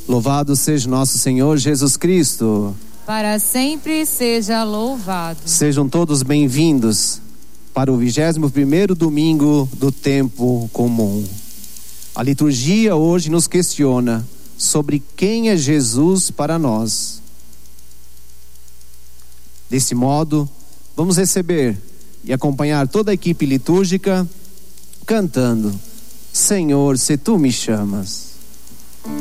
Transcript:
Louvado seja nosso Senhor Jesus Cristo. Para sempre seja louvado. Sejam todos bem-vindos para o 21º domingo do tempo comum. A liturgia hoje nos questiona sobre quem é Jesus para nós. Desse modo, vamos receber e acompanhar toda a equipe litúrgica cantando: Senhor, se tu me chamas.